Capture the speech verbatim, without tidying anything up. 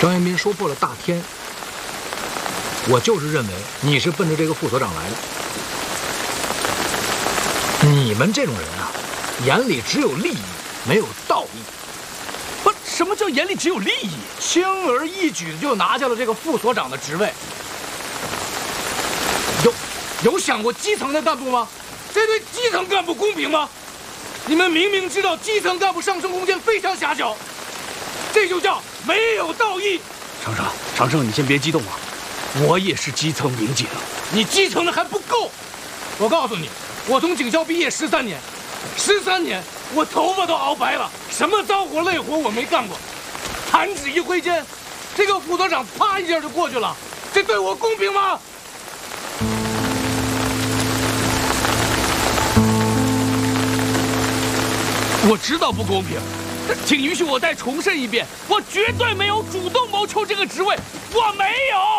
张元斌说破了大天，我就是认为你是奔着这个副所长来的。你们这种人啊，眼里只有利益，没有道义。 不，什么叫眼里只有利益？轻而易举就拿下了这个副所长的职位。有有想过基层的干部吗？这对基层干部公平吗？你们明明知道基层干部上升空间非常狭小，这就叫没有道义。 长生，长生，你先别激动啊，我也是基层民警。 你基层的还不够，我告诉你，我从警校毕业十三年，十三年我头发都熬白了，什么脏活累活我没干过，弹指一挥间，这个副所长啪一下就过去了，这对我公平吗？我知道不公平，请允许我再重申一遍，我绝对没有主动谋求这个职位，我没有。